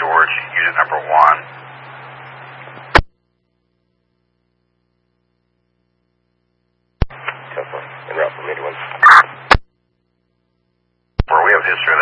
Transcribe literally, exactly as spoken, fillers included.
George, unit number one. Tesla, en route from eighty-one. Where we have history